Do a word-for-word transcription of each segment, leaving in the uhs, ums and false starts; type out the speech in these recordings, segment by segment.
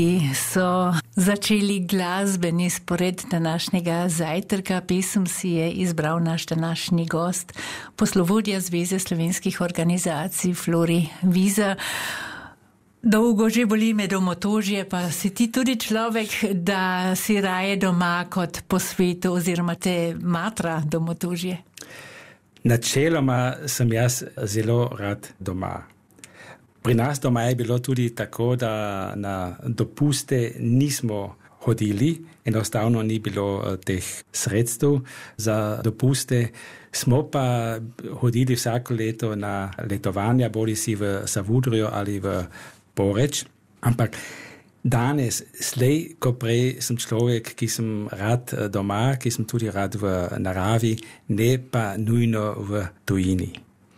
So začeli glasbeni spored današnjega zajtrka. Pesem si je izbral naš današnji gost, poslovodja Zveze slovenskih organizacij Flori Viza. Dolgo že boli me domotožje, pa si ti tudi človek, da si raje doma kot po svetu, oziroma te matra domotožje? Načeloma sem jaz zelo rad doma. Pri nas doma je bilo tudi tako, da na dopuste nismo hodili, enostavno ni bilo teh sredstev za dopuste. Smo pa hodili vsako leto na letovanja, bodi si v Savudrijo ali v Poreč. Ampak danes, slej ko prej, sem človek, ki sem rad doma, ki sem tudi rad v naravi, ne pa nujno v tujini.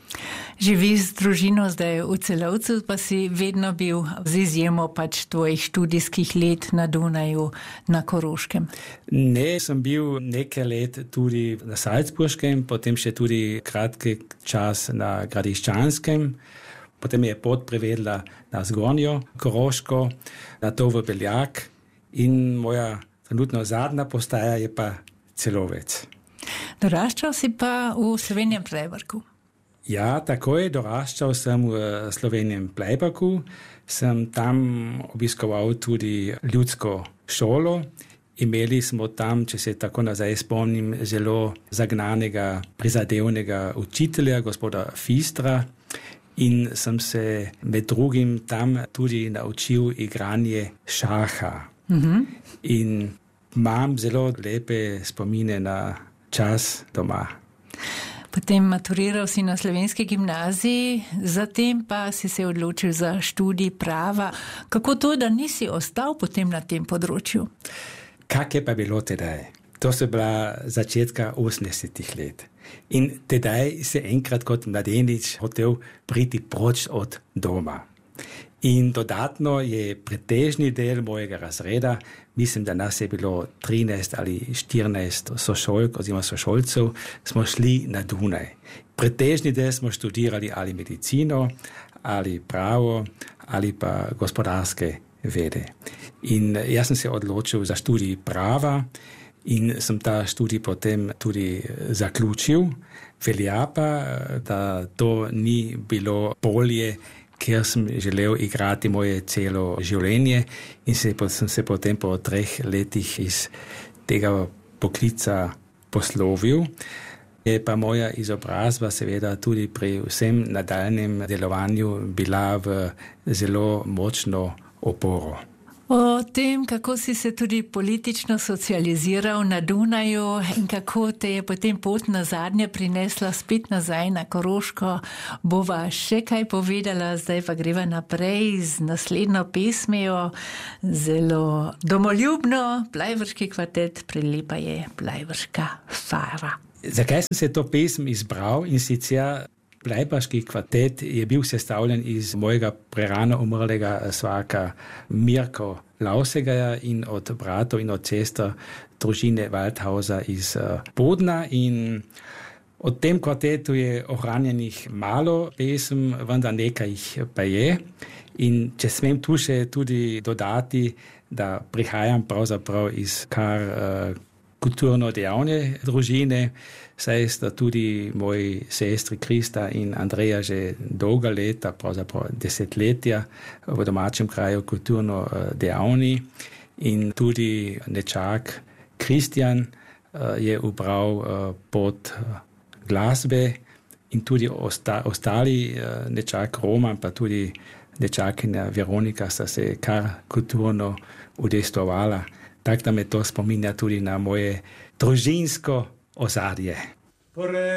Živi z družino zdaj v Celovcu, pa si vedno bil z izjemo pač tvojih študijskih let na Dunaju, na Koroškem. Ne, sem bil nekaj let tudi na Salzburškem, potem še tudi kratki čas na Gradiščanskem, potem je pot privedla na Zgornjo Koroško, na to v Beljak in moja trenutno zadnja postaja je pa Celovec. Doraščal si pa v Slovenjem Plejbarku. Ja, tako je, doraščal sem v Slovenjem Plejbarku, sem tam obiskoval tudi ljudsko šolo. Imeli smo tam, če se tako nazaj spomnim, zelo zagnanega, prizadevnega učitelja, gospoda Fistra, in sem se med drugim tam tudi naučil igranje šaha. Mm-hmm. In imam zelo lepe spomine na čas doma. Potem maturiral si na Slovenski gimnaziji, zatem pa si se odločil za študij prava. Kako to, da nisi ostal potem na tem področju? Kak je pa bilo tedaj? To so bila začetka osemdesetih let. In tedaj se enkrat kot mladenič hotel priti proč od doma. In dodatno je pretežni del mojega razreda, mislim, da nas je bilo trinajst ali štirinajst sošolk oziroma sošolcev, smo šli na Dunaj. Pretežni del smo študirali ali medicino, ali pravo, ali pa gospodarske vede. In jaz sem se odločil za študij prava in sem ta študij potem tudi zaključil. Velja pa, da to ni bilo bolje, ker sem želel igrati moje celo življenje in se, sem se potem po treh letih iz tega poklica poslovil. Je pa moja izobrazba seveda tudi pri vsem nadaljnjem delovanju bila v zelo močno oporo. O tem, kako si se tudi politično socializiral na Dunaju in kako te je potem pot nazadnje prinesla spet nazaj na Koroško, bova še kaj povedala, zdaj pa greva naprej z naslednjo pesmijo, zelo domoljubno, Plejvarški kvartet, prelepa je Plejvarška fara. Zakaj sem se to pesem izbral? In sicer Plejvarški kvartet je bil sestavljen iz mojega prerano umrlega svaka Mirko Lausegaja in od bratov in od sester družine Waldhauser iz Bodna. In od tem kvartetu je ohranjenih malo pesem, vendar nekaj jih pa je. In če smem tu še tudi dodati, da prihajam pravzaprav iz kar uh, kulturno dejavne družine, saj sta tudi moji sestri Krista in Andreja že dolga leta, pravzaprav desetletja v domačem kraju kulturno dejavni. In tudi nečak Kristjan je ubral pot glasbe in tudi osta, ostali nečak Roman, pa tudi nečakinja Veronika sta se kar kulturno udejstvovala. Tak da me to spominja tudi na moje družinsko ozadje.